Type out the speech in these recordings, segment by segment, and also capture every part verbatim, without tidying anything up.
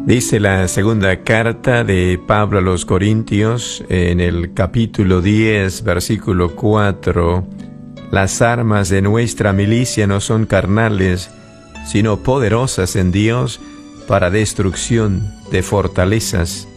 Dice la segunda carta de Pablo a los Corintios, en el capítulo diez, versículo cuatro, las armas de nuestra milicia no son carnales, sino poderosas en Dios para destrucción de fortalezas.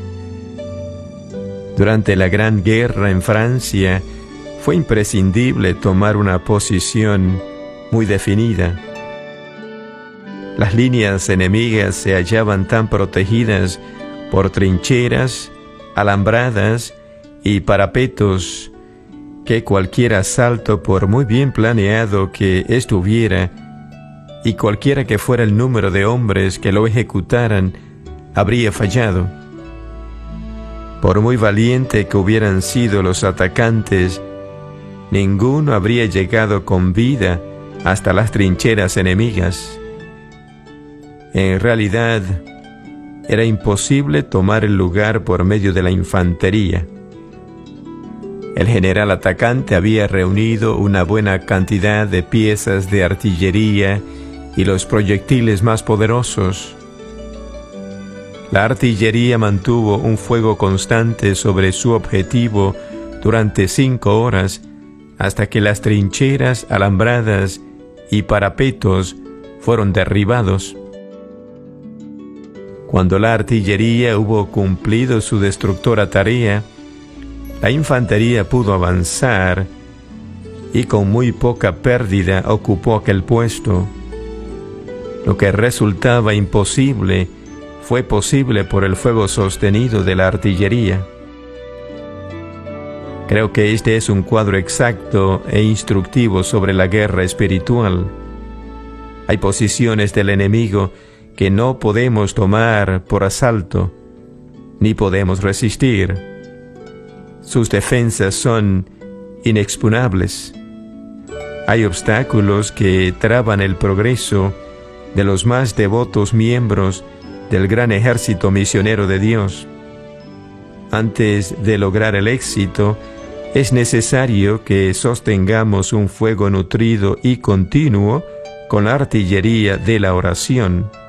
Durante la Gran Guerra en Francia, fue imprescindible tomar una posición muy definida. Las líneas enemigas se hallaban tan protegidas por trincheras, alambradas y parapetos que cualquier asalto, por muy bien planeado que estuviera, y cualquiera que fuera el número de hombres que lo ejecutaran, habría fallado. Por muy valiente que hubieran sido los atacantes, ninguno habría llegado con vida hasta las trincheras enemigas. En realidad, era imposible tomar el lugar por medio de la infantería. El general atacante había reunido una buena cantidad de piezas de artillería y los proyectiles más poderosos. La artillería mantuvo un fuego constante sobre su objetivo durante cinco horas, hasta que las trincheras, alambradas y parapetos fueron derribados. Cuando la artillería hubo cumplido su destructora tarea, la infantería pudo avanzar y con muy poca pérdida ocupó aquel puesto. Lo que resultaba imposible fue posible por el fuego sostenido de la artillería. Creo que este es un cuadro exacto e instructivo sobre la guerra espiritual. Hay posiciones del enemigo que no podemos tomar por asalto, ni podemos resistir. Sus defensas son inexpugnables. Hay obstáculos que traban el progreso de los más devotos miembros del gran ejército misionero de Dios. Antes de lograr el éxito, es necesario que sostengamos un fuego nutrido y continuo con la artillería de la oración.